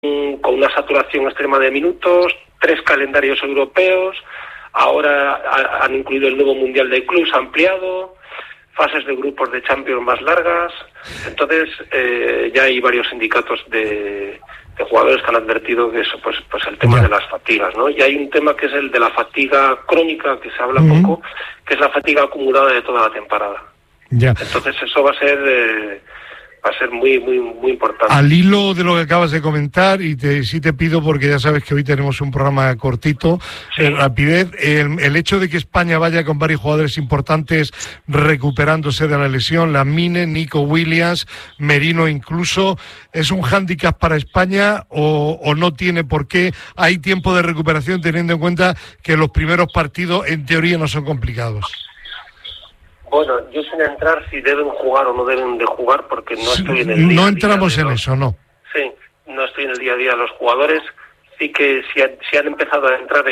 con una saturación extrema de minutos, 3 calendarios europeos, ahora han incluido el nuevo Mundial de Clubs ampliado, fases de grupos de Champions más largas. Entonces ya hay varios sindicatos de jugadores que han advertido que eso, pues el tema de las fatigas, ¿no? Y hay un tema que es el de la fatiga crónica, que se habla poco, que es la fatiga acumulada de toda la temporada. Entonces eso va a ser muy importante. Al hilo de lo que acabas de comentar, y sí te pido, porque ya sabes que hoy tenemos un programa cortito, rapidez, el hecho de que España vaya con varios jugadores importantes recuperándose de la lesión, Lamine, Nico Williams, Merino incluso, ¿es un hándicap para España o no tiene por qué? Hay tiempo de recuperación teniendo en cuenta que los primeros partidos en teoría no son complicados. Bueno, yo sin entrar si deben jugar o no deben de jugar, porque no estoy en el día a día. No entramos en eso, ¿no? Sí, no estoy en el día a día. Los jugadores sí que si han empezado a entrar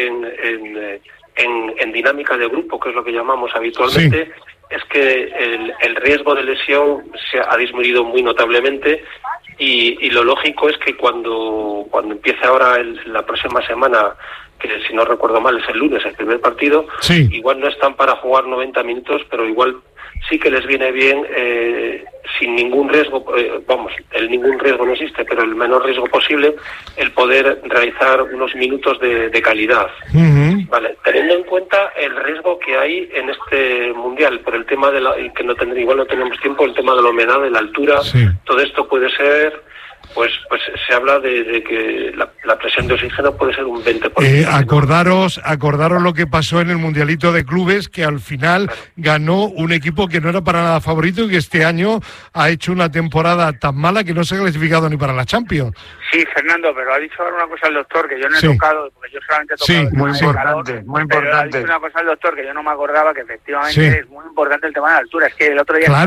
en dinámica de grupo, que es lo que llamamos habitualmente, es que el riesgo de lesión se ha disminuido muy notablemente y lo lógico es que cuando empiece ahora la próxima semana, que si no recuerdo mal es el lunes, el primer partido, igual no están para jugar 90 minutos, pero igual sí que les viene bien, sin ningún riesgo, ningún riesgo no existe, pero el menor riesgo posible, el poder realizar unos minutos de calidad. Vale, teniendo en cuenta el riesgo que hay en este mundial, por el tema de igual no tenemos tiempo, el tema de la humedad, de la altura, todo esto puede ser... Pues se habla de que la presión de oxígeno puede ser un 20%. Acordaros lo que pasó en el Mundialito de Clubes, que al final ganó un equipo que no era para nada favorito y que este año ha hecho una temporada tan mala que no se ha clasificado ni para la Champions. Sí, Fernando, pero ha dicho ahora una cosa el doctor que yo no he tocado, porque yo solamente he tocado... Muy importante. Ha dicho una cosa el doctor que yo no me acordaba, que efectivamente es muy importante el tema de la altura. Es que el otro día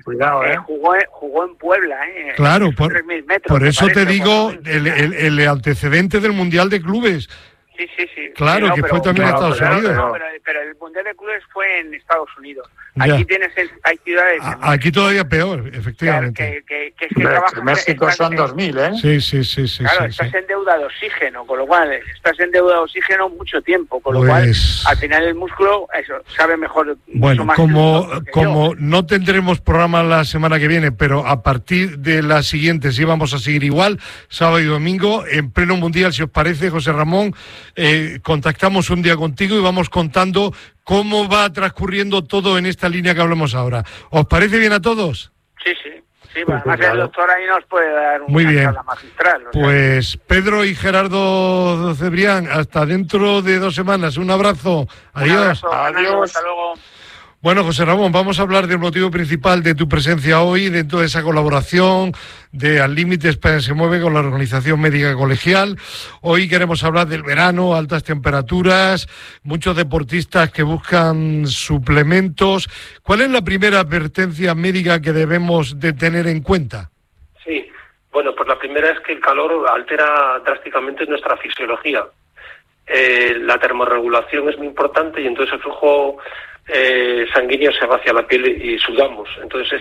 jugó en Puebla, Claro, 3.000 metros. Por eso te digo el antecedente del Mundial de Clubes. Sí. Claro, que fue también en Estados Unidos. Pero el Mundial de Clubes fue en Estados Unidos. Aquí hay ciudades... Aquí todavía peor, efectivamente. Que es que México son 2.000, ¿eh? Sí. Claro, estás en deuda de oxígeno, con lo cual estás en deuda de oxígeno mucho tiempo, con lo cual al final el músculo sabe mejor. Bueno, más como no tendremos programa la semana que viene, pero a partir de la siguiente sí vamos a seguir igual, sábado y domingo, en pleno mundial, si os parece, José Ramón, contactamos un día contigo y vamos contando cómo va transcurriendo todo en esta línea que hablamos ahora. ¿Os parece bien a todos? Sí. Además el doctor ahí nos puede dar una charla magistral. Pues Pedro y Gerardo Cebrián, hasta dentro de 2 semanas. Un abrazo. Adiós. Adiós. Hasta luego. Bueno, José Ramón, vamos a hablar del motivo principal de tu presencia hoy, dentro de esa colaboración de Al Límite España se mueve con la Organización Médica Colegial. Hoy queremos hablar del verano, altas temperaturas, muchos deportistas que buscan suplementos. ¿Cuál es la primera advertencia médica que debemos de tener en cuenta? Sí, bueno, pues la primera es que el calor altera drásticamente nuestra fisiología. La termorregulación es muy importante y entonces el flujo sanguíneo se va hacia la piel y sudamos. Entonces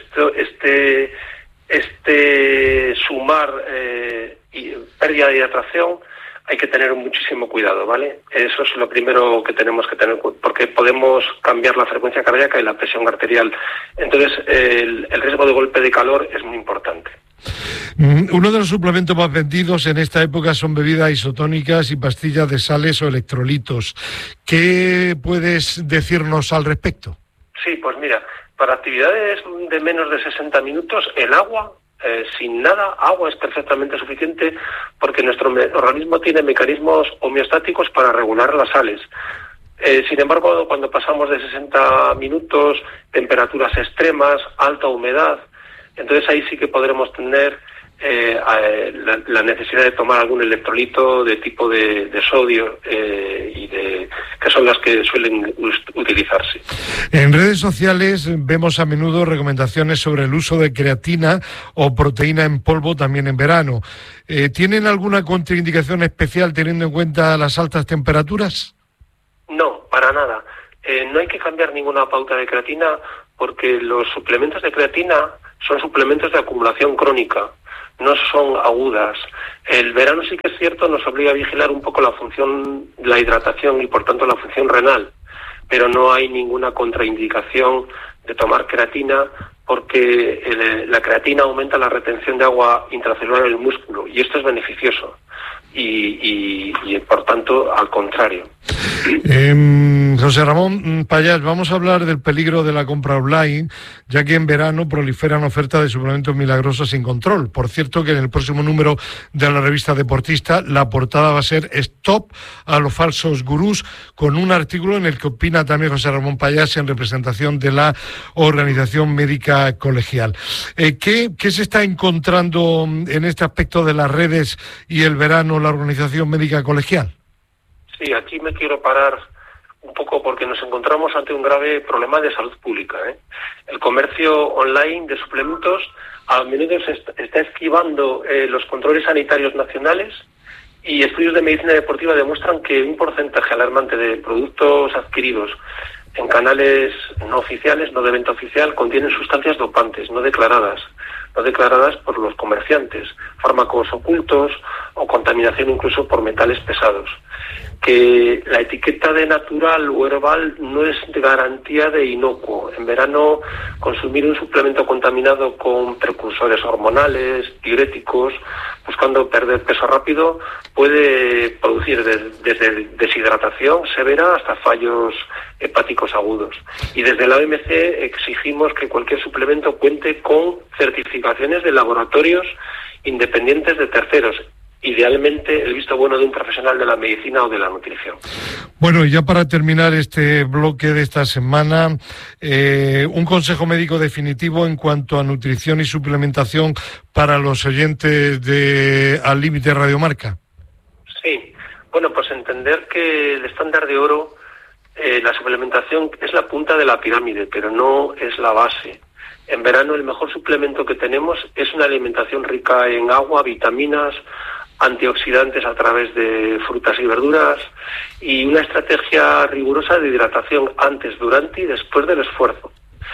este sumar y pérdida de hidratación hay que tener muchísimo cuidado, ¿vale? Eso es lo primero que tenemos que tener, porque podemos cambiar la frecuencia cardíaca y la presión arterial. Entonces el riesgo de golpe de calor es muy importante. Uno de los suplementos más vendidos en esta época son bebidas isotónicas y pastillas de sales o electrolitos. ¿Qué puedes decirnos al respecto? Sí, pues mira, para actividades de menos de 60 minutos, el agua, sin nada, agua es perfectamente suficiente porque nuestro organismo tiene mecanismos homeostáticos para regular las sales. Sin embargo, cuando pasamos de 60 minutos, temperaturas extremas, alta humedad, entonces ahí sí que podremos tener la necesidad de tomar algún electrolito de tipo de sodio que son las que suelen utilizarse. En redes sociales vemos a menudo recomendaciones sobre el uso de creatina o proteína en polvo también en verano. ¿Tienen alguna contraindicación especial teniendo en cuenta las altas temperaturas? No, para nada. No hay que cambiar ninguna pauta de creatina porque los suplementos de creatina son suplementos de acumulación crónica. no son agudas. El verano sí que es cierto, nos obliga a vigilar un poco la hidratación y por tanto la función renal, pero no hay ninguna contraindicación de tomar creatina, porque la creatina aumenta la retención de agua intracelular en el músculo y esto es beneficioso y por tanto al contrario. José Ramón Pallás, vamos a hablar del peligro de la compra online, ya que en verano proliferan ofertas de suplementos milagrosos sin control. Por cierto, que en el próximo número de la revista Deportista la portada va a ser Stop a los falsos gurús, con un artículo en el que opina también José Ramón Pallás en representación de la Organización Médica Colegial. ¿Qué se está encontrando en este aspecto de las redes y el verano la Organización Médica Colegial? Sí, aquí me quiero parar un poco porque nos encontramos ante un grave problema de salud pública. El comercio online de suplementos a menudo está esquivando los controles sanitarios nacionales y estudios de medicina deportiva demuestran que un porcentaje alarmante de productos adquiridos en canales no oficiales, no de venta oficial, contienen sustancias dopantes no declaradas por los comerciantes, fármacos ocultos o contaminación incluso por metales pesados. Que la etiqueta de natural o herbal no es de garantía de inocuo. En verano, consumir un suplemento contaminado con precursores hormonales, diuréticos, buscando perder peso rápido, puede producir desde deshidratación severa hasta fallos hepáticos agudos. Y desde la OMC exigimos que cualquier suplemento cuente con certificaciones de laboratorios independientes de terceros, idealmente el visto bueno de un profesional de la medicina o de la nutrición. Bueno, y ya para terminar este bloque de esta semana, un consejo médico definitivo en cuanto a nutrición y suplementación para los oyentes de Al Límite Radio Marca. Sí, bueno, pues entender que el estándar de oro, la suplementación es la punta de la pirámide, pero no es la base. En verano el mejor suplemento que tenemos es una alimentación rica en agua, vitaminas, antioxidantes a través de frutas y verduras y una estrategia rigurosa de hidratación antes, durante y después del esfuerzo.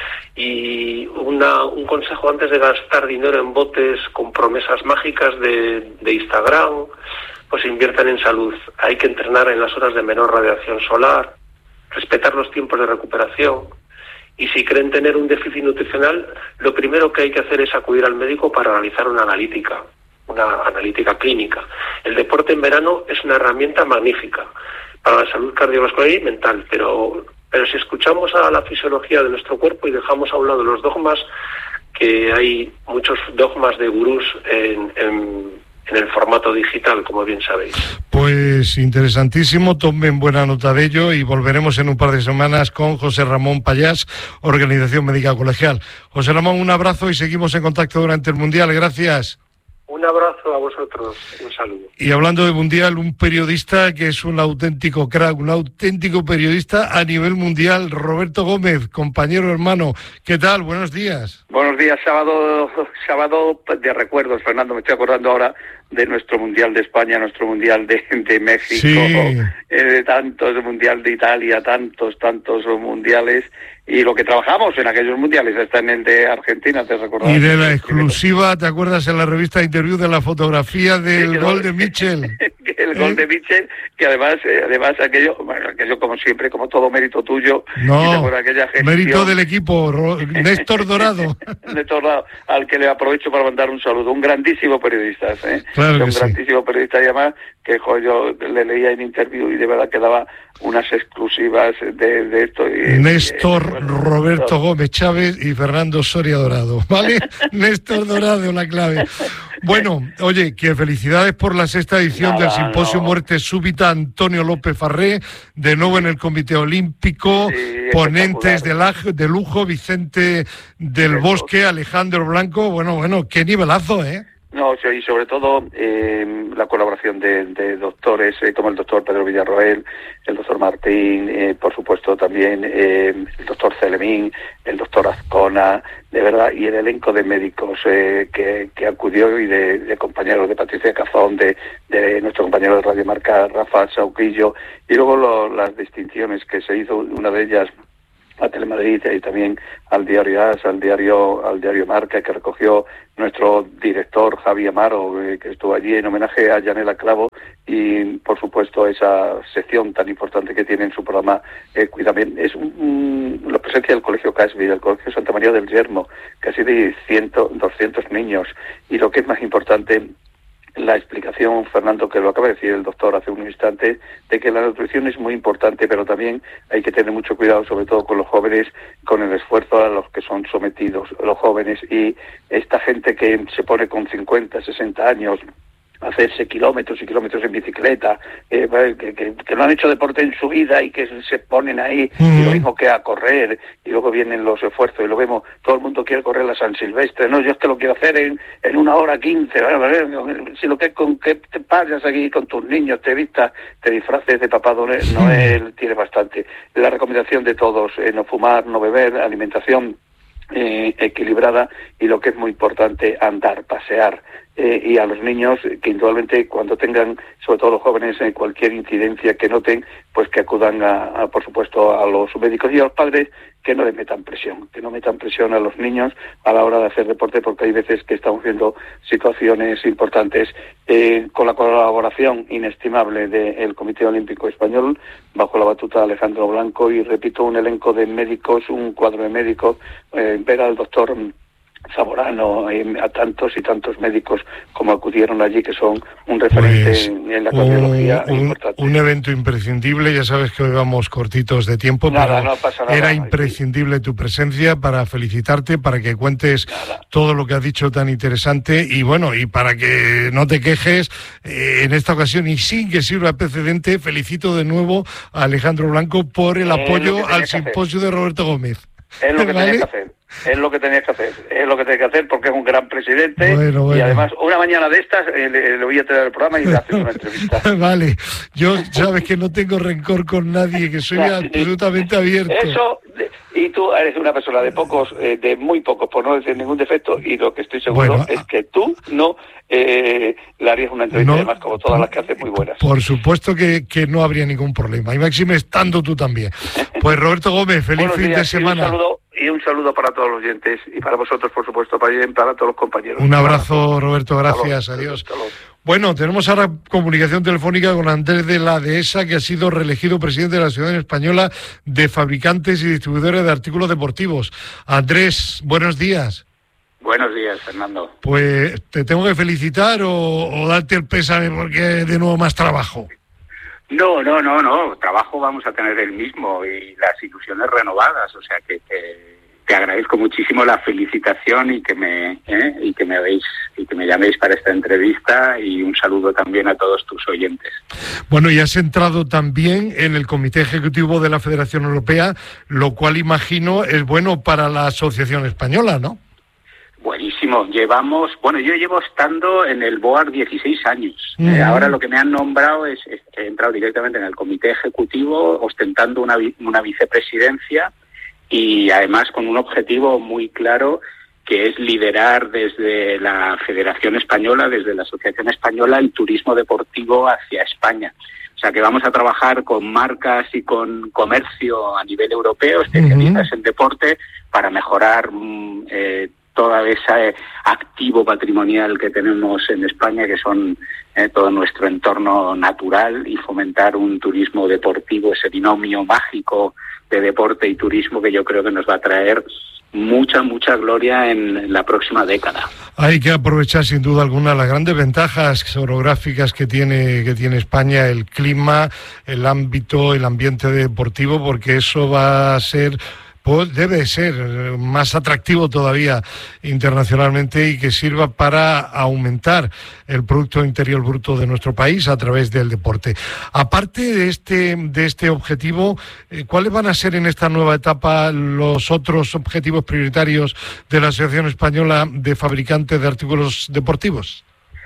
Y un consejo antes de gastar dinero en botes con promesas mágicas de Instagram, pues inviertan en salud. Hay que entrenar en las horas de menor radiación solar, respetar los tiempos de recuperación. Y si creen tener un déficit nutricional, lo primero que hay que hacer es acudir al médico para realizar una analítica clínica. El deporte en verano es una herramienta magnífica para la salud cardiovascular y mental, pero si escuchamos a la fisiología de nuestro cuerpo y dejamos a un lado los dogmas, que hay muchos dogmas de gurús en el formato digital, como bien sabéis. Pues interesantísimo, tomen buena nota de ello y volveremos en un par de semanas con José Ramón Pallás, Organización Médica Colegial. José Ramón, un abrazo y seguimos en contacto durante el Mundial. Gracias. Un abrazo a vosotros, un saludo. Y hablando de Mundial, un periodista que es un auténtico crack, un auténtico periodista a nivel mundial, Roberto Gómez, compañero, hermano. ¿Qué tal? Buenos días. Buenos días, sábado de recuerdos, Fernando. Me estoy acordando ahora de nuestro Mundial de España, nuestro Mundial de México, sí. Tantos Mundial de Italia, tantos mundiales. Y lo que trabajamos en aquellos mundiales, está en el de Argentina, ¿te recordás? Y de la exclusiva, ¿te acuerdas en la revista Interview de la fotografía del gol de Mitchell? El gol de Mitchell, que además aquello como siempre, como todo mérito tuyo. No, mérito del equipo, Néstor Dorado. Néstor Dorado, al que le aprovecho para mandar un saludo. Un grandísimo periodista, Claro un grandísimo periodista, y además que yo le leía en Interview y de verdad que daba unas exclusivas de esto. Néstor Roberto Gómez Chávez y Fernando Soria Dorado, ¿vale? Néstor Dorado, la clave. Bueno, oye, que felicidades por la 6ª edición del Simposio Muerte Súbita Antonio López Farré, de nuevo en el Comité Olímpico, ponentes de lujo, Vicente del Bosque, Alejandro Blanco, bueno, qué nivelazo, ¿eh? No, y sobre todo la colaboración de doctores como el doctor Pedro Villarroel, el doctor Martín, por supuesto también el doctor Celemín, el doctor Azcona, de verdad, y el elenco de médicos que acudió y de compañeros de Patricia Cazón, de nuestro compañero de Radio Marca, Rafa Sauquillo, y luego las distinciones que se hizo, una de ellas a Telemadrid y también al diario AS, al diario Marca, que recogió nuestro director Javi Amaro, que estuvo allí en homenaje a Yanela Clavo, y por supuesto esa sección tan importante que tiene en su programa Cuídame. Es la presencia del Colegio Casby, del Colegio Santa María del Yermo, casi de 200 niños, y lo que es más importante, la explicación, Fernando, que lo acaba de decir el doctor hace un instante, de que la nutrición es muy importante, pero también hay que tener mucho cuidado, sobre todo con los jóvenes, con el esfuerzo a los que son sometidos los jóvenes, y esta gente que se pone con 50, 60 años hacerse kilómetros y kilómetros en bicicleta, que no han hecho deporte en su vida y que se ponen ahí, y lo mismo que a correr, y luego vienen los esfuerzos, y lo vemos, todo el mundo quiere correr la San Silvestre, no, yo es que lo quiero hacer en 1h15, si lo que con que te pagas aquí con tus niños, te disfraces de Papá Noel, tiene bastante. La recomendación de todos, no fumar, no beber, alimentación equilibrada, y lo que es muy importante, andar, pasear, y a los niños que indudablemente cuando tengan, sobre todo los jóvenes, cualquier incidencia que noten, pues que acudan por supuesto a los médicos, y a los padres que no les metan presión a los niños a la hora de hacer deporte, porque hay veces que estamos viendo situaciones importantes, con la colaboración inestimable del Comité Olímpico Español bajo la batuta de Alejandro Blanco, y repito, un elenco de médicos, un cuadro de médicos, ver al doctor Zamorano, a tantos y tantos médicos como acudieron allí, que son un referente en la cardiología importante. Un evento imprescindible. Ya sabes que hoy vamos cortitos de tiempo, pero no pasa nada, era imprescindible tu presencia para felicitarte, para que cuentes todo lo que has dicho tan interesante, y bueno, y para que no te quejes en esta ocasión, y sin que sirva precedente, felicito de nuevo a Alejandro Blanco por el apoyo al simposio de Roberto Gómez. Es lo que tenías que hacer. Es lo que tenías que hacer, porque es un gran presidente. Bueno. Y además, una mañana de estas le voy a traer el programa y le haces una entrevista. Vale, yo sabes que no tengo rencor con nadie, que soy absolutamente abierto. Eso, y tú eres una persona de muy pocos, por no decir ningún defecto, y lo que estoy seguro es que tú no le harías una entrevista, además, como todas las que haces, muy buenas. Por supuesto que no habría ningún problema, y máxime estando tú también. Pues Roberto Gómez, feliz fin de semana. Un saludo para todos los oyentes, y para vosotros, por supuesto, para todos los compañeros. Un abrazo, Roberto, gracias, adiós. Bueno, tenemos ahora comunicación telefónica con Andrés de la Dehesa, que ha sido reelegido presidente de la Asociación Española de Fabricantes y Distribuidores de Artículos Deportivos. Andrés, buenos días. Buenos días, Fernando. Pues, ¿te tengo que felicitar o darte el pésame porque de nuevo más trabajo? No, trabajo vamos a tener el mismo, y las ilusiones renovadas, o sea que te agradezco muchísimo la felicitación y que me llaméis para esta entrevista, y un saludo también a todos tus oyentes. Bueno, y has entrado también en el Comité Ejecutivo de la Federación Europea, lo cual imagino es bueno para la Asociación Española, ¿no? Buenísimo. Yo llevo estando en el BOAR 16 años. Ahora lo que me han nombrado he entrado directamente en el comité ejecutivo, ostentando una vicepresidencia, y además con un objetivo muy claro, que es liderar desde la Federación Española, desde la Asociación Española, el turismo deportivo hacia España. O sea que vamos a trabajar con marcas y con comercio a nivel europeo, especialistas en deporte, para mejorar todo ese activo patrimonial que tenemos en España, que son todo nuestro entorno natural, y fomentar un turismo deportivo, ese binomio mágico de deporte y turismo, que yo creo que nos va a traer mucha gloria en la próxima década. Hay que aprovechar sin duda alguna las grandes ventajas orográficas que tiene España, el clima, el ambiente deportivo, porque eso va a ser, pues debe ser más atractivo todavía internacionalmente, y que sirva para aumentar el Producto Interior Bruto de nuestro país a través del deporte. Aparte de este objetivo, ¿cuáles van a ser en esta nueva etapa los otros objetivos prioritarios de la Asociación Española de Fabricantes de Artículos Deportivos?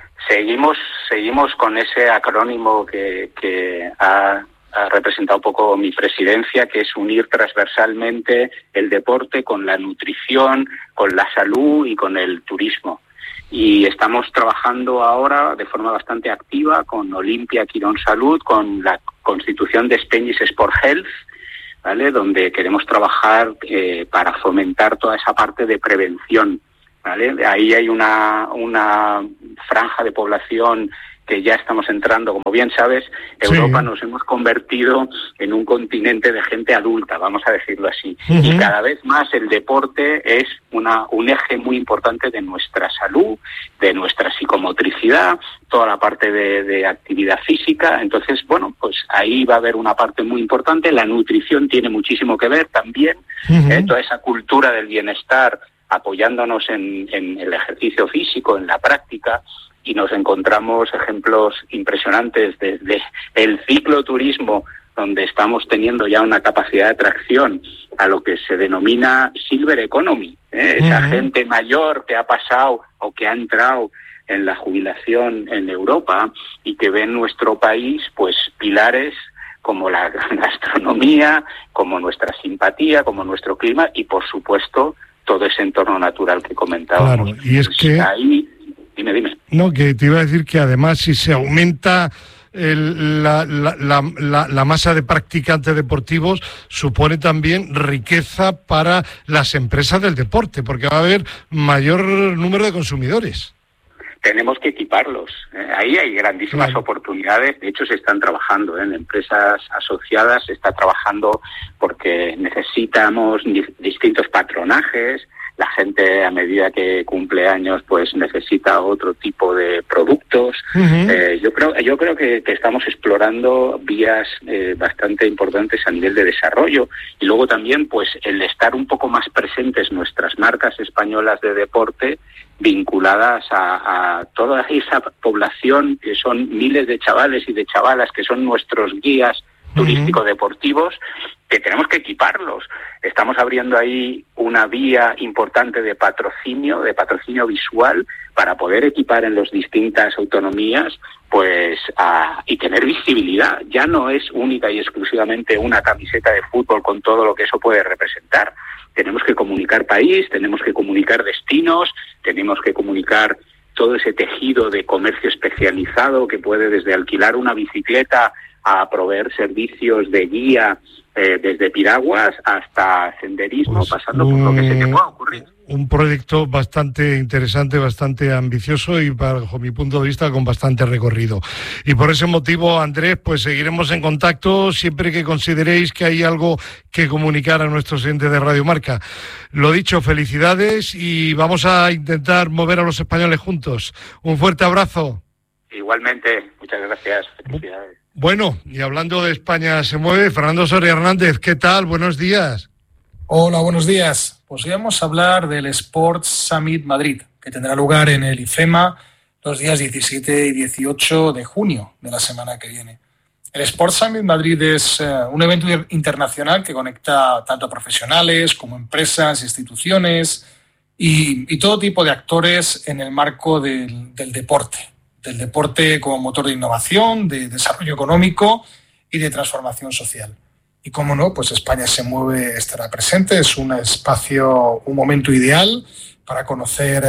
Seguimos con ese acrónimo que ha representado un poco mi presidencia, que es unir transversalmente el deporte con la nutrición, con la salud y con el turismo. Y estamos trabajando ahora de forma bastante activa con Olimpia Quirón Salud, con la constitución de Speñis Sport Health, ¿vale? Donde queremos trabajar para fomentar toda esa parte de prevención, ¿vale? Ahí hay una franja de población que ya estamos entrando. Como bien sabes, Europa nos hemos convertido en un continente de gente adulta, vamos a decirlo así. Y cada vez más el deporte es un eje muy importante de nuestra salud, de nuestra psicomotricidad, toda la parte de actividad física. Entonces, bueno, pues ahí va a haber una parte muy importante. La nutrición tiene muchísimo que ver también, toda esa cultura del bienestar, apoyándonos en el ejercicio físico, en la práctica. Y nos encontramos ejemplos impresionantes desde el cicloturismo, donde estamos teniendo ya una capacidad de atracción a lo que se denomina Silver Economy, esa gente mayor que ha pasado o que ha entrado en la jubilación en Europa y que ve en nuestro país pues pilares como la gastronomía, como nuestra simpatía, como nuestro clima y, por supuesto, todo ese entorno natural que comentábamos. Claro, y es que... Ahí, dime. No, que te iba a decir que además si se aumenta la masa de practicantes deportivos, supone también riqueza para las empresas del deporte, porque va a haber mayor número de consumidores. Tenemos que equiparlos. Ahí hay grandísimas oportunidades. De hecho, se están trabajando en empresas asociadas. Se está trabajando porque necesitamos distintos patronajes. La gente, a medida que cumple años, pues necesita otro tipo de productos. Yo creo que estamos explorando vías bastante importantes a nivel de desarrollo. Y luego también, pues, el estar un poco más presentes nuestras marcas españolas de deporte vinculadas a toda esa población que son miles de chavales y de chavalas que son nuestros guías turístico-deportivos, que tenemos que equiparlos. Estamos abriendo ahí una vía importante de patrocinio visual para poder equipar en las distintas autonomías pues y tener visibilidad. Ya no es única y exclusivamente una camiseta de fútbol con todo lo que eso puede representar. Tenemos que comunicar país, tenemos que comunicar destinos, tenemos que comunicar todo ese tejido de comercio especializado que puede desde alquilar una bicicleta a proveer servicios de guía desde piraguas hasta senderismo, pues pasando por lo que se te pueda ocurrir. Un proyecto bastante interesante, bastante ambicioso y, bajo mi punto de vista, con bastante recorrido. Y por ese motivo, Andrés, pues seguiremos en contacto siempre que consideréis que hay algo que comunicar a nuestros oyentes de Radio Marca. Lo dicho, felicidades y vamos a intentar mover a los españoles juntos. Un fuerte abrazo. Igualmente, muchas gracias. Felicidades. Bueno, y hablando de España se mueve, Fernando Soria Hernández, ¿qué tal? Buenos días. Hola, buenos días. Pues hoy vamos a hablar del Sports Summit Madrid, que tendrá lugar en el IFEMA los días 17 y 18 de junio de la semana que viene. El Sports Summit Madrid es un evento internacional que conecta tanto a profesionales como empresas, instituciones y todo tipo de actores en el marco del deporte como motor de innovación, de desarrollo económico y de transformación social. Y cómo no, pues España se mueve, estará presente, es un espacio, un momento ideal para conocer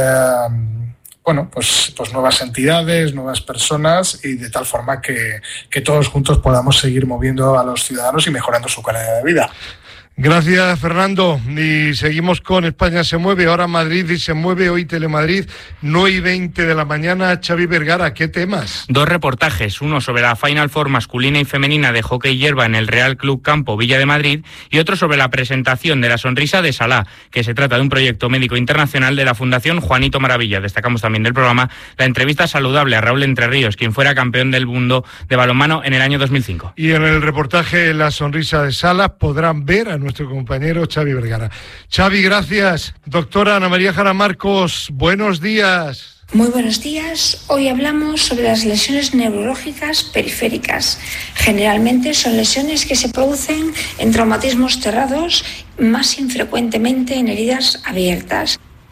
pues nuevas entidades, nuevas personas y de tal forma que todos juntos podamos seguir moviendo a los ciudadanos y mejorando su calidad de vida. Gracias, Fernando. Y seguimos con España se mueve. Ahora Madrid y se mueve. Hoy Telemadrid, 9:20 de la mañana. Xavi Vergara, ¿qué temas? Dos reportajes, uno sobre la Final Four masculina y femenina de hockey hierba en el Real Club Campo Villa de Madrid y otro sobre la presentación de la sonrisa de Salah, que se trata de un proyecto médico internacional de la Fundación Juanito Maravilla. Destacamos también del programa la entrevista saludable a Raúl Entre Ríos, quien fuera campeón del mundo de balonmano en el año 2005. Y en el reportaje La sonrisa de Salah podrán ver a nuestro compañero Xavi Vergara. Xavi, gracias. Doctora Ana María Jara Marcos, buenos días. Muy buenos días. Hoy hablamos sobre las lesiones neurológicas periféricas. Generalmente son lesiones que se producen en traumatismos cerrados, más infrecuentemente en heridas abiertas.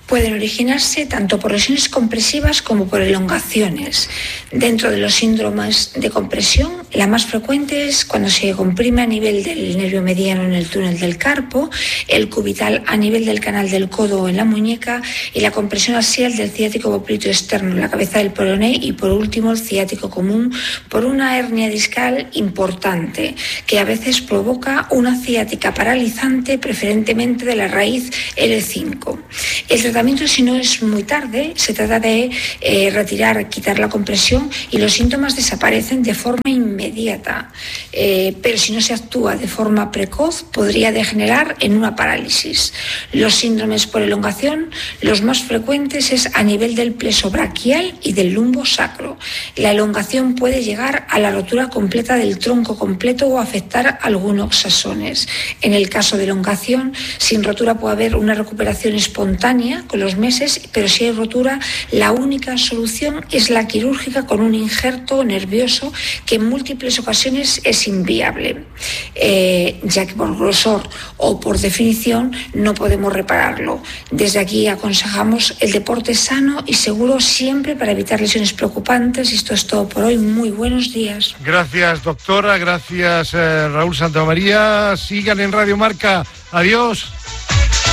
Pueden originarse tanto por lesiones compresivas como por elongaciones. Dentro de los síndromes de compresión, la más frecuente es cuando se comprime a nivel del nervio mediano en el túnel del carpo, el cubital a nivel del canal del codo o en la muñeca y la compresión axial del ciático popliteo externo en la cabeza del peroné y por último el ciático común por una hernia discal importante que a veces provoca una ciática paralizante preferentemente de la raíz L5. El tratamiento, si no es muy tarde, se trata de quitar la compresión y los síntomas desaparecen de forma inmediata. Pero si no se actúa de forma precoz, podría degenerar en una parálisis. Los síndromes por elongación, los más frecuentes es a nivel del plexo braquial y del lumbo sacro. La elongación puede llegar a la rotura completa del tronco completo o afectar algunos axones. En el caso de elongación, sin rotura puede haber una recuperación espontánea con los meses, pero si hay rotura, la única solución es la quirúrgica con un injerto nervioso que en múltiples ocasiones es inviable, ya que por grosor o por definición no podemos repararlo. Desde aquí aconsejamos el deporte sano y seguro siempre para evitar lesiones preocupantes. Y esto es todo por hoy. Muy buenos días. Gracias, doctora. Gracias, Raúl Santamaría. Sigan en Radio Marca. Adiós.